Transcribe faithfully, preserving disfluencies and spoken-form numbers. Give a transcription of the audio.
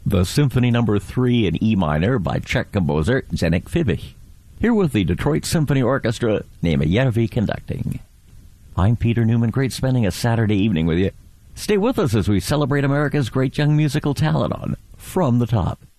the Symphony Number three in E minor by Czech composer Zdeněk Fibich. Here with the Detroit Symphony Orchestra, Naima Jervi conducting. I'm Peter Newman. Great spending a Saturday evening with you. Stay with us as we celebrate America's great young musical talent on From the Top.